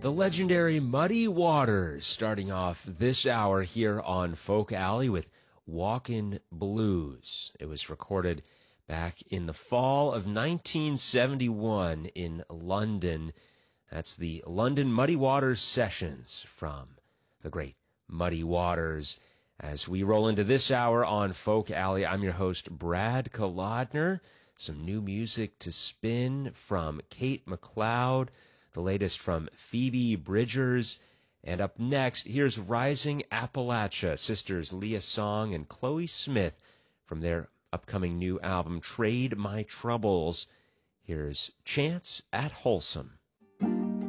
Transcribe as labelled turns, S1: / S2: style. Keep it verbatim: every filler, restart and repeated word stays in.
S1: The legendary Muddy Waters starting off this hour here on Folk Alley with Walkin' Blues. It was recorded back in the fall of nineteen seventy-one in London. That's the London Muddy Waters Sessions from the great Muddy Waters. As we roll into this hour on Folk Alley, I'm your host, Brad Kolodner. Some new music to spin from Kate MacLeod, the latest from Phoebe Bridgers. And up next, here's Rising Appalachia, sisters Leah Song and Chloe Smith from their upcoming new album, Trade My Troubles. Here's Chance at Wholesome.